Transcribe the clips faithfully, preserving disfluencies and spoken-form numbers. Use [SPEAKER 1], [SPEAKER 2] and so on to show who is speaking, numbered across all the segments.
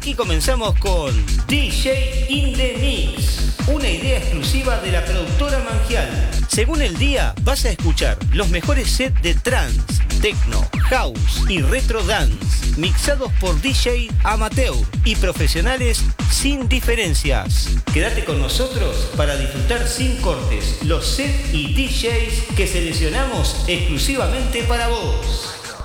[SPEAKER 1] aquí comenzamos con D J in the Mix, una idea exclusiva de la productora Mangial. Según el día, vas a escuchar los mejores sets de trance, techno, house y retro dance, mixados por D J amateur y profesionales sin diferencias. Quédate con nosotros para disfrutar sin cortes los sets y D Js que seleccionamos exclusivamente para vos.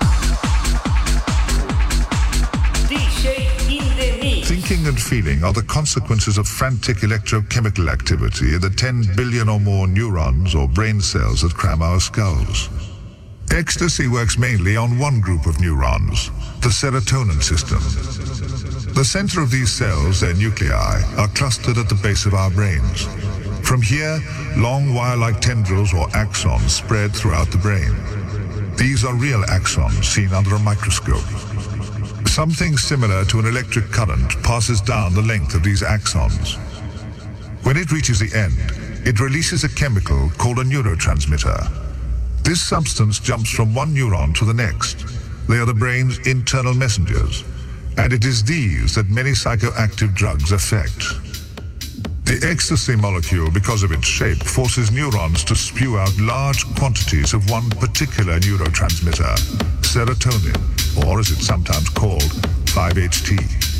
[SPEAKER 1] D J in the Mix.
[SPEAKER 2] Thinking and feeling are the consequences of frantic electrochemical activity in the ten billion or more neurons or brain cells that cram our skulls. Ecstasy works mainly on one group of neurons, the serotonin system. The center of these cells, their nuclei, are clustered at the base of our brains. From here, long wire-like tendrils or axons spread throughout the brain. These are real axons seen under a microscope. Something similar to an electric current passes down the length of these axons. When it reaches the end, it releases a chemical called a neurotransmitter. This substance jumps from one neuron to the next. They are the brain's internal messengers, and it is these that many psychoactive drugs affect. The ecstasy molecule, because of its shape, forces neurons to spew out large quantities of one particular neurotransmitter, serotonin, or as it's sometimes called, five H T.